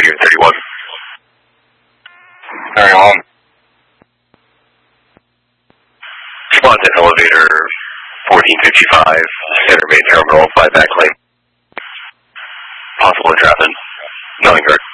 here, 31. Very home. Respond to elevator 1455, center main terminal, fly back lane. Possible entrapment. Nellingbird.